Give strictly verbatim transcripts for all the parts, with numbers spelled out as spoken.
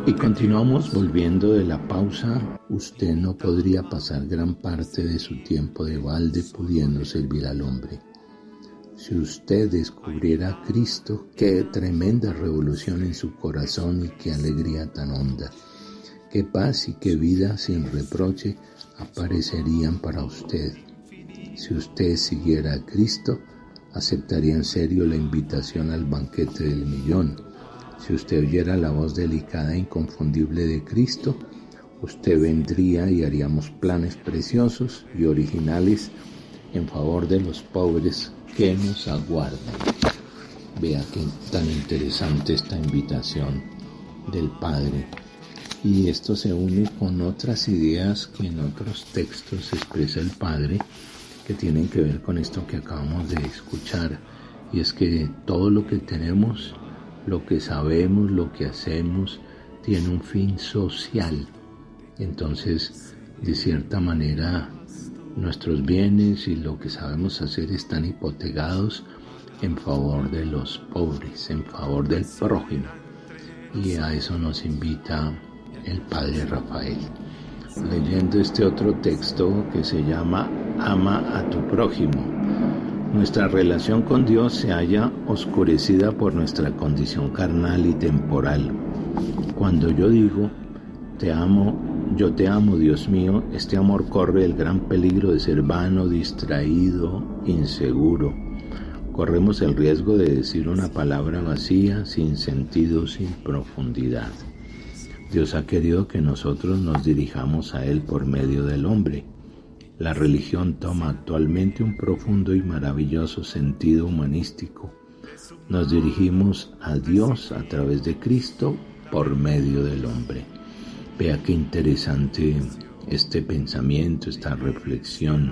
Y continuamos volviendo de la pausa. Usted no podría pasar gran parte de su tiempo de balde pudiendo servir al hombre. Si usted descubriera a Cristo, qué tremenda revolución en su corazón y qué alegría tan honda. Qué paz y qué vida sin reproche aparecerían para usted. Si usted siguiera a Cristo, aceptaría en serio la invitación al banquete del millón. Si usted oyera la voz delicada e inconfundible de Cristo, usted vendría y haríamos planes preciosos y originales en favor de los pobres que nos aguardan. Vea qué tan interesante esta invitación del Padre. Y esto se une con otras ideas que en otros textos expresa el Padre, que tienen que ver con esto que acabamos de escuchar. Y es que todo lo que tenemos, lo que sabemos, lo que hacemos, tiene un fin social. Entonces, de cierta manera, nuestros bienes y lo que sabemos hacer están hipotecados en favor de los pobres, en favor del prójimo. Y a eso nos invita el Padre Rafael. Leyendo este otro texto que se llama Ama a tu prójimo. Nuestra relación con Dios se halla oscurecida por nuestra condición carnal y temporal. Cuando yo digo, te amo, yo te amo, Dios mío, este amor corre el gran peligro de ser vano, distraído, inseguro. Corremos el riesgo de decir una palabra vacía, sin sentido, sin profundidad. Dios ha querido que nosotros nos dirijamos a Él por medio del hombre. La religión toma actualmente un profundo y maravilloso sentido humanístico. Nos dirigimos a Dios a través de Cristo por medio del hombre. Vea qué interesante este pensamiento, esta reflexión.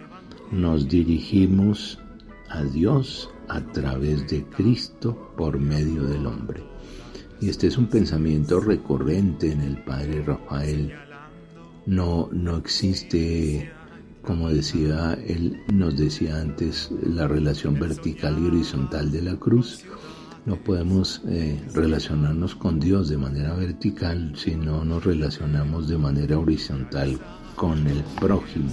Nos dirigimos a Dios a través de Cristo por medio del hombre. Y este es un pensamiento recurrente en el Padre Rafael. No, no existe, como decía él, nos decía antes, la relación vertical y horizontal de la cruz. No podemos eh, relacionarnos con Dios de manera vertical si no nos relacionamos de manera horizontal con el prójimo.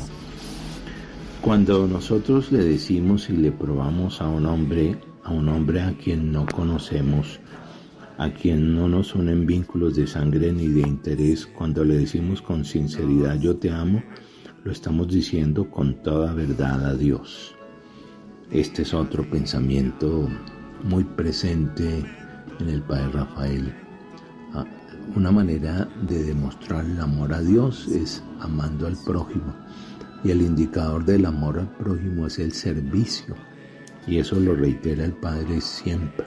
Cuando nosotros le decimos y le probamos a un hombre, a un hombre a quien no conocemos, a quien no nos unen vínculos de sangre ni de interés, cuando le decimos con sinceridad yo te amo, lo estamos diciendo con toda verdad a Dios. Este es otro pensamiento muy presente en el Padre Rafael. Una manera de demostrar el amor a Dios es amando al prójimo, y el indicador del amor al prójimo es el servicio, y eso lo reitera el Padre siempre.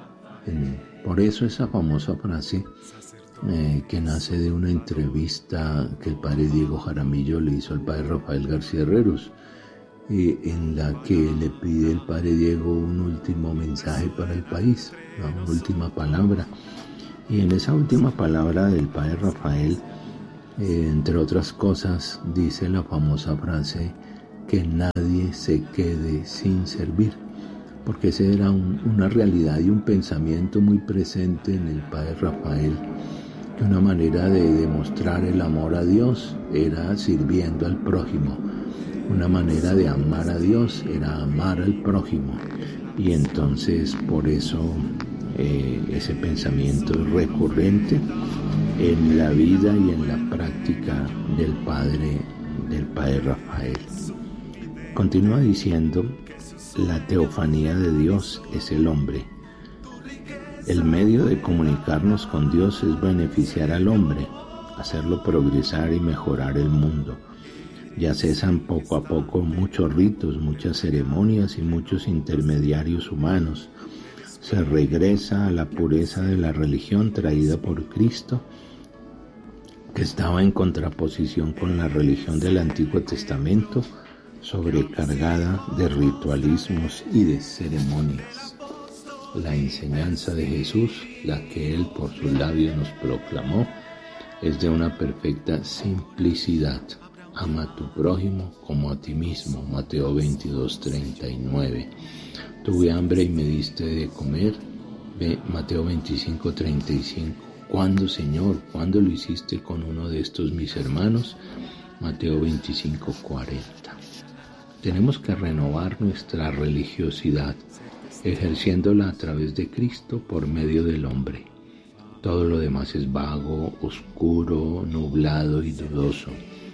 Por eso esa famosa frase eh, que nace de una entrevista que el Padre Diego Jaramillo le hizo al Padre Rafael García Herreros, eh, en la que le pide el Padre Diego un último mensaje para el país, una última palabra. Y en esa última palabra del Padre Rafael, eh, entre otras cosas, dice la famosa frase que nadie se quede sin servir, porque esa era un, una realidad y un pensamiento muy presente en el Padre Rafael, que una manera de demostrar el amor a Dios era sirviendo al prójimo, una manera de amar a Dios era amar al prójimo, y entonces por eso eh, ese pensamiento es recurrente en la vida y en la práctica del Padre, del Padre Rafael. Continúa diciendo, la teofanía de Dios es el hombre. El medio de comunicarnos con Dios es beneficiar al hombre, hacerlo progresar y mejorar el mundo. Ya cesan poco a poco muchos ritos, muchas ceremonias y muchos intermediarios humanos. Se regresa a la pureza de la religión traída por Cristo, que estaba en contraposición con la religión del Antiguo Testamento, sobrecargada de ritualismos y de ceremonias. La enseñanza de Jesús, la que Él por sus labios nos proclamó, es de una perfecta simplicidad. Ama a tu prójimo como a ti mismo. Mateo veintidós, treinta y nueve. Tuve hambre y me diste de comer. Mateo veinticinco, treinta y cinco. ¿Cuándo, Señor? ¿Cuándo lo hiciste con uno de estos mis hermanos? Mateo veinticinco, cuarenta. Tenemos que renovar nuestra religiosidad, ejerciéndola a través de Cristo por medio del hombre. Todo lo demás es vago, oscuro, nublado y dudoso.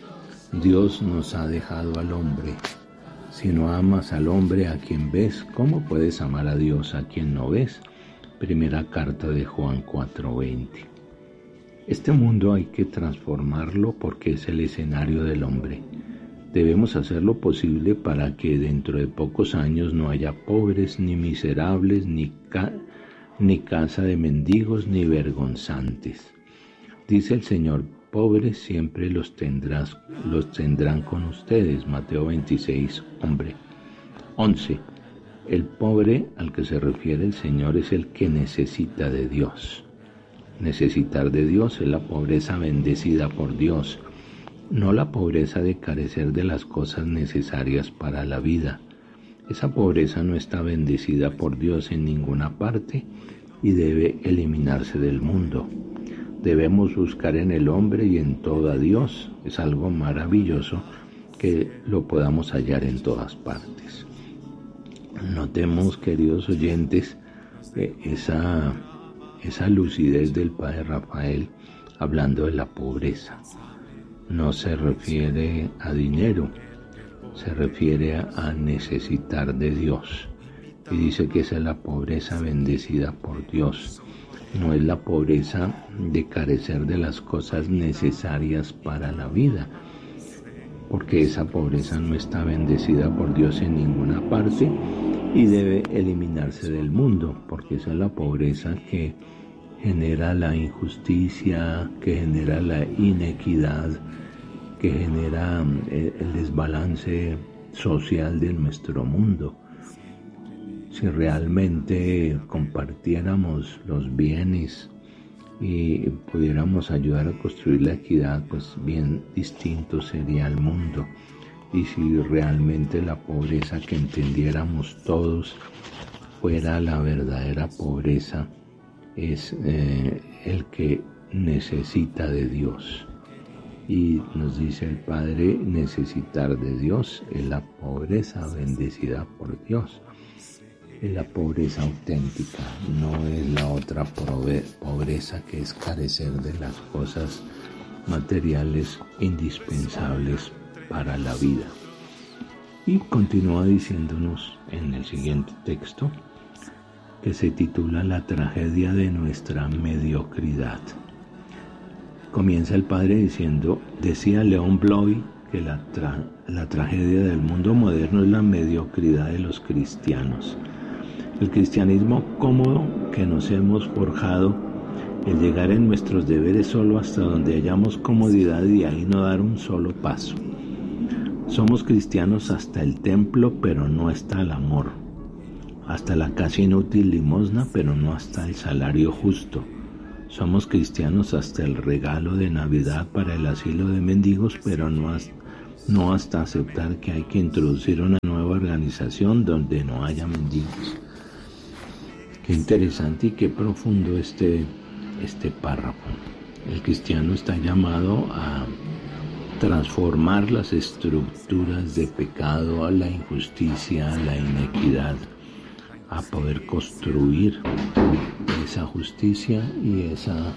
Dios nos ha dejado al hombre. Si no amas al hombre a quien ves, ¿cómo puedes amar a Dios a quien no ves? Primera carta de Juan cuatro veinte. Este mundo hay que transformarlo porque es el escenario del hombre. Debemos hacer lo posible para que dentro de pocos años no haya pobres, ni miserables, ni, ca- ni casa de mendigos, ni vergonzantes. Dice el Señor, pobres siempre los tendrás, los tendrán con ustedes. Mateo veintiséis, hombre. once. El pobre al que se refiere el Señor es el que necesita de Dios. Necesitar de Dios es la pobreza bendecida por Dios, no la pobreza de carecer de las cosas necesarias para la vida. Esa pobreza no está bendecida por Dios en ninguna parte y debe eliminarse del mundo. Debemos buscar en el hombre y en todo a Dios. Es algo maravilloso que lo podamos hallar en todas partes. Notemos, queridos oyentes, esa, esa lucidez del Padre Rafael hablando de la pobreza. No se refiere a dinero, se refiere a, a necesitar de Dios. Y dice que esa es la pobreza bendecida por Dios. No es la pobreza de carecer de las cosas necesarias para la vida, porque esa pobreza no está bendecida por Dios en ninguna parte y debe eliminarse del mundo, porque esa es la pobreza que genera la injusticia, que genera la inequidad, que genera el desbalance social de nuestro mundo. Si realmente compartiéramos los bienes y pudiéramos ayudar a construir la equidad, pues bien distinto sería el mundo. Y si realmente la pobreza que entendiéramos todos fuera la verdadera pobreza, es eh, el que necesita de Dios. Y nos dice el Padre, necesitar de Dios es la pobreza bendecida por Dios. Es la pobreza auténtica, no es la otra pobreza que es carecer de las cosas materiales indispensables para la vida. Y continúa diciéndonos en el siguiente texto, que se titula La tragedia de nuestra mediocridad. Comienza el Padre diciendo, decía León Bloy que la, tra- la tragedia del mundo moderno es la mediocridad de los cristianos. El cristianismo cómodo que nos hemos forjado, el llegar en nuestros deberes solo hasta donde hayamos comodidad y ahí no dar un solo paso. Somos cristianos hasta el templo, pero no hasta el amor. Hasta la casi inútil limosna, pero no hasta el salario justo. Somos cristianos hasta el regalo de Navidad para el asilo de mendigos, pero no hasta, no hasta aceptar que hay que introducir una nueva organización donde no haya mendigos. Qué interesante y qué profundo este, este párrafo. El cristiano está llamado a transformar las estructuras de pecado, a la injusticia, a la inequidad, a poder construir esa justicia y esa,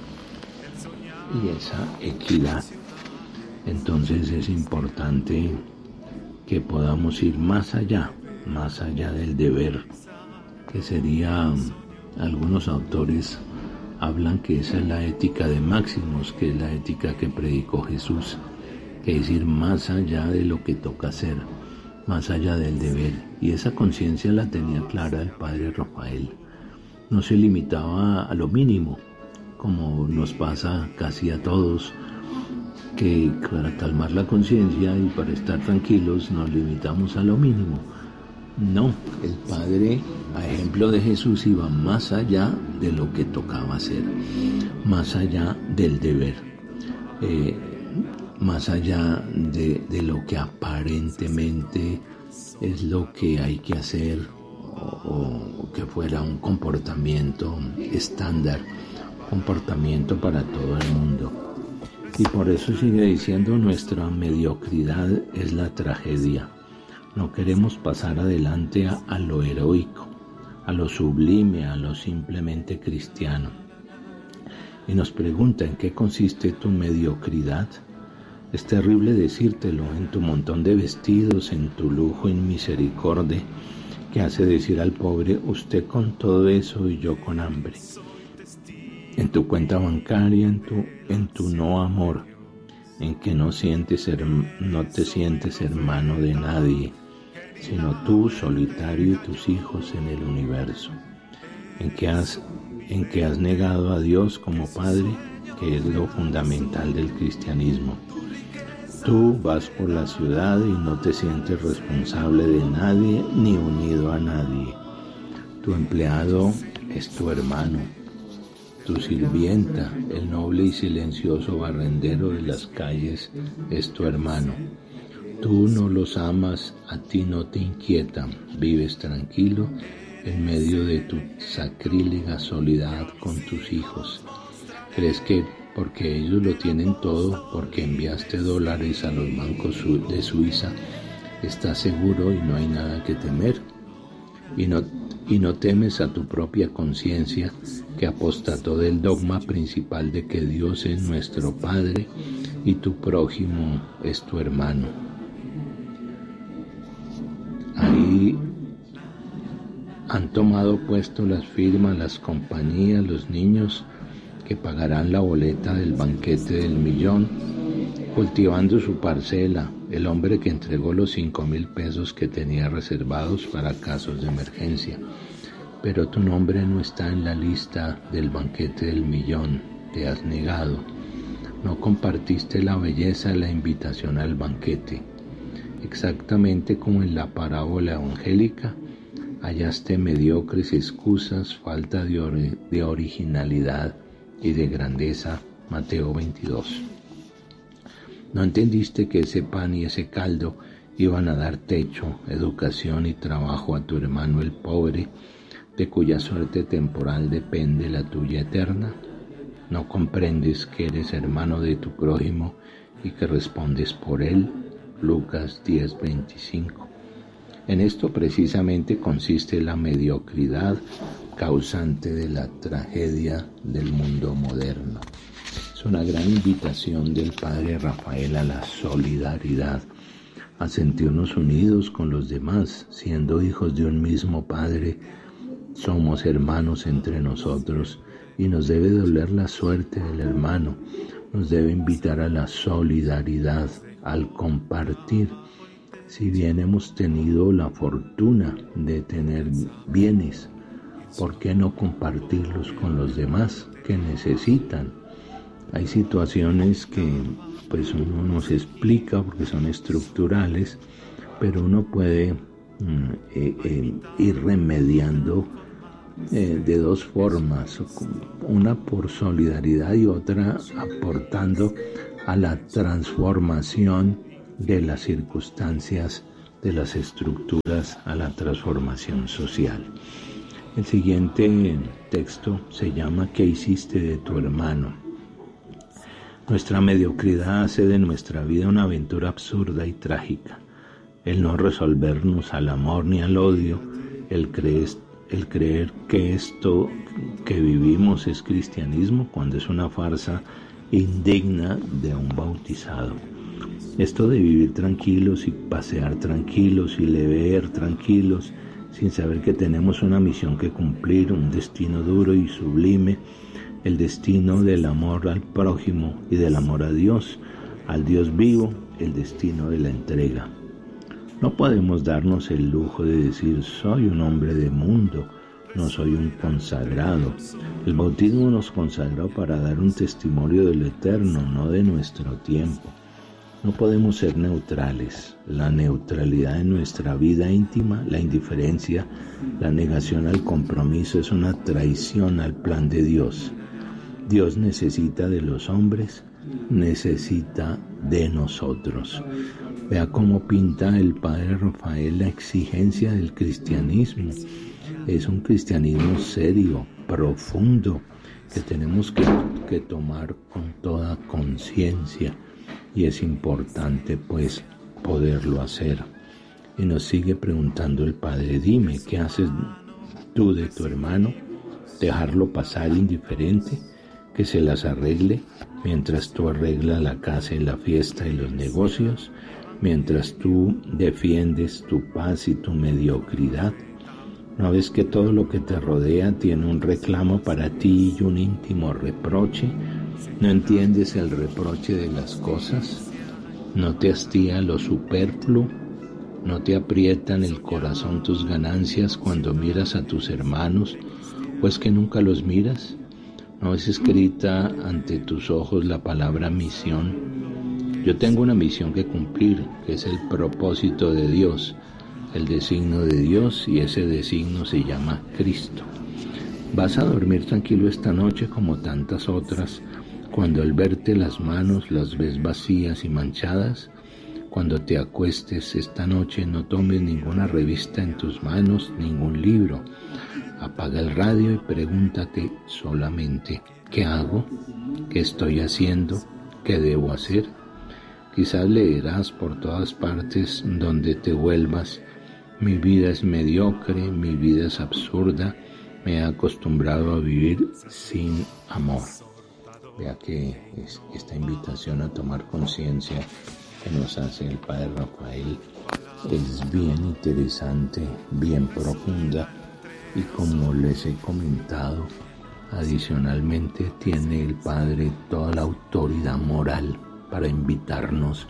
y esa equidad. Entonces es importante que podamos ir más allá, más allá del deber, que sería, algunos autores hablan que esa es la ética de Máximos, que es la ética que predicó Jesús, que es ir más allá de lo que toca hacer, más allá del deber. Y esa conciencia la tenía clara el Padre Rafael. No se limitaba a lo mínimo, como nos pasa casi a todos, que para calmar la conciencia y para estar tranquilos nos limitamos a lo mínimo. No, el Padre, a ejemplo de Jesús, iba más allá de lo que tocaba hacer, más allá del deber, eh, más allá de, de lo que aparentemente es lo que hay que hacer o, o que fuera un comportamiento estándar. comportamiento para todo el mundo. Y por eso sigue diciendo, nuestra mediocridad es la tragedia. No queremos pasar adelante a, a lo heroico, a lo sublime, a lo simplemente cristiano. Y nos pregunta, ¿en qué consiste tu mediocridad? Es terrible decírtelo, en tu montón de vestidos, en tu lujo inmisericordia, que hace decir al pobre, usted con todo eso y yo con hambre. En tu cuenta bancaria, en tu, en tu no amor, en que no, sientes, no te sientes hermano de nadie, sino tú solitario y tus hijos en el universo, en que has, en que has negado a Dios como Padre, que es lo fundamental del cristianismo. Tú vas por la ciudad y no te sientes responsable de nadie ni unido a nadie. Tu empleado es tu hermano. Tu sirvienta, el noble y silencioso barrendero de las calles, es tu hermano. Tú no los amas, a ti no te inquietan, vives tranquilo en medio de tu sacrílega soledad con tus hijos. Crees que porque ellos lo tienen todo, porque enviaste dólares a los bancos de Suiza, estás seguro y no hay nada que temer. Y no, y no temes a tu propia conciencia, que apostató del dogma principal de que Dios es nuestro Padre y tu prójimo es tu hermano. Ahí han tomado puesto las firmas, las compañías, los niños que pagarán la boleta del banquete del millón, cultivando su parcela, el hombre que entregó los cinco mil pesos que tenía reservados para casos de emergencia. Pero tu nombre no está en la lista del banquete del millón, te has negado. No compartiste la belleza de la invitación al banquete. Exactamente como en la parábola evangélica, hallaste mediocres excusas, falta de, or de originalidad y de grandeza. Mateo veintidós. No entendiste que ese pan y ese caldo iban a dar techo, educación y trabajo a tu hermano el pobre, de cuya suerte temporal depende la tuya eterna. No comprendes que eres hermano de tu prójimo y que respondes por él. Lucas diez veinticinco. En esto precisamente consiste la mediocridad causante de la tragedia del mundo moderno. Es una gran invitación del Padre Rafael a la solidaridad, a sentirnos unidos con los demás, siendo hijos de un mismo Padre. Somos hermanos entre nosotros y nos debe doler la suerte del hermano, nos debe invitar a la solidaridad, al compartir. Si bien hemos tenido la fortuna de tener bienes, ¿por qué no compartirlos con los demás que necesitan? Hay situaciones que pues uno no se explica porque son estructurales, pero uno puede mm, eh, eh, ir remediando eh, de dos formas, una por solidaridad y otra aportando a la transformación de las circunstancias, de las estructuras, a la transformación social. El siguiente texto se llama ¿Qué hiciste de tu hermano? Nuestra mediocridad hace de nuestra vida una aventura absurda y trágica. El no resolvernos al amor ni al odio, el creer, el creer que esto que vivimos es cristianismo cuando es una farsa indigna de un bautizado. Esto de vivir tranquilos y pasear tranquilos y leer tranquilos, sin saber que tenemos una misión que cumplir, un destino duro y sublime, el destino del amor al prójimo y del amor a Dios, al Dios vivo, el destino de la entrega. No podemos darnos el lujo de decir, soy un hombre de mundo, no soy un consagrado. El bautismo nos consagró para dar un testimonio del eterno, no de nuestro tiempo. No podemos ser neutrales. La neutralidad en nuestra vida íntima, la indiferencia, la negación al compromiso es una traición al plan de Dios. Dios necesita de los hombres, necesita de nosotros. Vea cómo pinta el Padre Rafael la exigencia del cristianismo. Es un cristianismo serio, profundo, que tenemos que, que tomar con toda conciencia, y es importante pues poderlo hacer. Y nos sigue preguntando el Padre: dime, ¿qué haces tú de tu hermano? ¿Dejarlo pasar indiferente? ¿Que se las arregle mientras tú arreglas la casa y la fiesta y los negocios? ¿Mientras tú defiendes tu paz y tu mediocridad? ¿No ves que todo lo que te rodea tiene un reclamo para ti y un íntimo reproche? ¿No entiendes el reproche de las cosas? ¿No te hastía lo superfluo? ¿No te aprietan el corazón tus ganancias cuando miras a tus hermanos? ¿O es que nunca los miras? ¿No es escrita ante tus ojos la palabra misión? Yo tengo una misión que cumplir, que es el propósito de Dios, el designio de Dios, y ese designio se llama Cristo. Vas a dormir tranquilo esta noche como tantas otras, cuando al verte las manos las ves vacías y manchadas. Cuando te acuestes esta noche, no tomes ninguna revista en tus manos, ningún libro. Apaga el radio y pregúntate solamente: ¿qué hago? ¿Qué estoy haciendo? ¿Qué debo hacer? Quizás leerás por todas partes donde te vuelvas: mi vida es mediocre, mi vida es absurda, me he acostumbrado a vivir sin amor. Vea que es esta invitación a tomar conciencia que nos hace el Padre Rafael es bien interesante, bien profunda, y como les he comentado, adicionalmente tiene el Padre toda la autoridad moral para invitarnos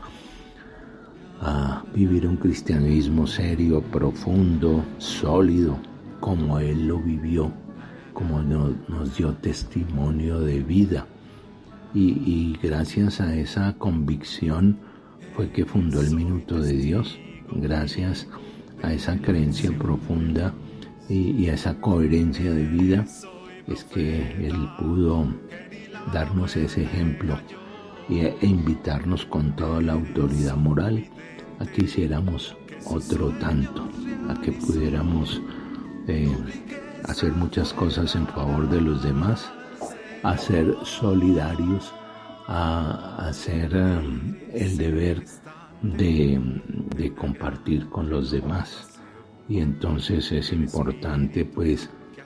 a vivir un cristianismo serio, profundo, sólido, como Él lo vivió, como nos, nos dio testimonio de vida. Y, y gracias a esa convicción fue que fundó el Minuto de Dios. Gracias a esa creencia profunda y, y a esa coherencia de vida es que Él pudo darnos ese ejemplo y, e invitarnos con toda la autoridad moral a que hiciéramos otro tanto, a que pudiéramos eh, hacer muchas cosas en favor de los demás, a ser solidarios, a hacer um, el deber de, de compartir con los demás. Y entonces es importante pues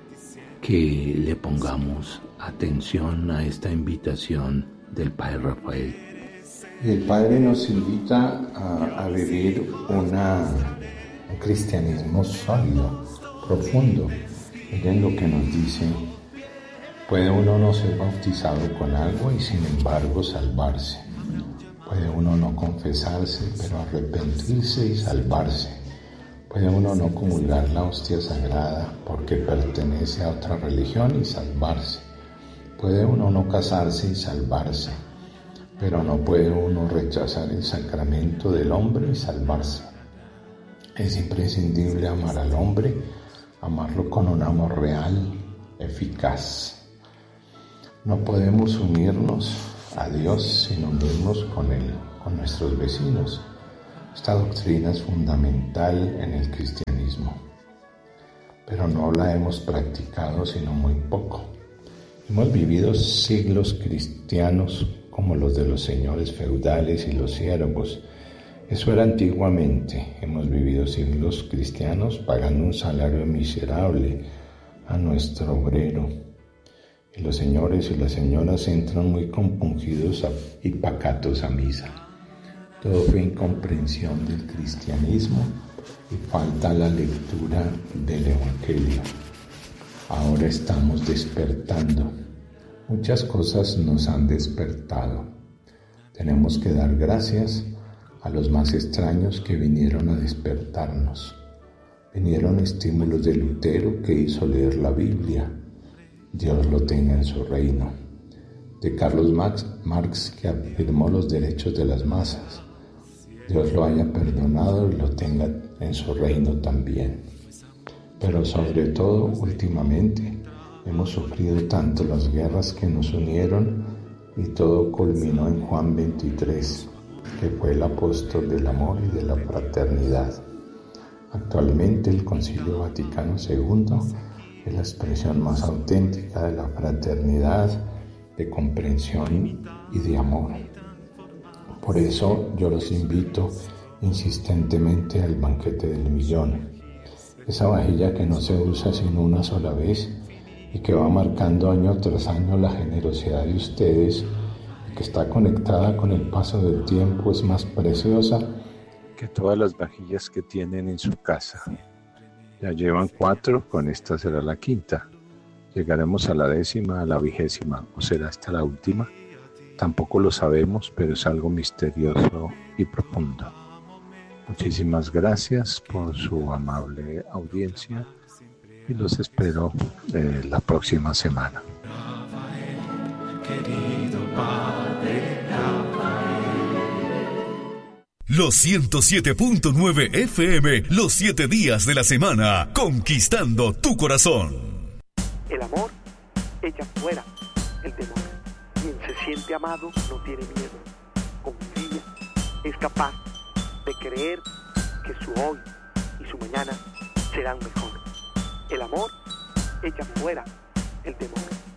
que le pongamos atención a esta invitación del Padre Rafael. El Padre nos invita a, a vivir una, un cristianismo sólido, profundo. Miren lo que nos dice: puede uno no ser bautizado con agua y sin embargo salvarse. Puede uno no confesarse, pero arrepentirse y salvarse. Puede uno no comulgar la hostia sagrada porque pertenece a otra religión y salvarse. Puede uno no casarse y salvarse, pero no puede uno rechazar el sacramento del hombre y salvarse. Es imprescindible amar al hombre, amarlo con un amor real, eficaz. No podemos unirnos a Dios sin unirnos con Él, con nuestros vecinos. Esta doctrina es fundamental en el cristianismo, pero no la hemos practicado sino muy poco. Hemos vivido siglos cristianos como los de los señores feudales y los siervos. Eso era antiguamente. Hemos vivido siglos cristianos pagando un salario miserable a nuestro obrero. Y los señores y las señoras entran muy compungidos a, y pacatos a misa. Todo fue incomprensión del cristianismo y falta la lectura del Evangelio. Ahora estamos despertando. Muchas cosas nos han despertado. Tenemos que dar gracias a los más extraños que vinieron a despertarnos. Vinieron estímulos de Lutero, que hizo leer la Biblia. Dios lo tenga en su reino. De Carlos Marx, que afirmó los derechos de las masas. Dios lo haya perdonado y lo tenga en su reino también. Pero sobre todo, últimamente, hemos sufrido tanto las guerras que nos unieron y todo culminó en Juan veintitrés, que fue el apóstol del amor y de la fraternidad. Actualmente el Concilio Vaticano segundo que es la expresión más auténtica de la fraternidad, de comprensión y de amor. Por eso yo los invito insistentemente al banquete del millón, esa vajilla que no se usa sino una sola vez y que va marcando año tras año la generosidad de ustedes y que está conectada con el paso del tiempo, es más preciosa que todas las vajillas que tienen en su casa. Ya llevan cuatro, con esta será la quinta. Llegaremos a la décima, a la vigésima, o será hasta la última. Tampoco lo sabemos, pero es algo misterioso y profundo. Muchísimas gracias por su amable audiencia y los espero eh, la próxima semana. Los ciento siete punto nueve F M, los siete días de la semana, conquistando tu corazón. El amor echa fuera el temor. Quien se siente amado no tiene miedo, confía, es capaz de creer que su hoy y su mañana serán mejor. El amor echa fuera el temor.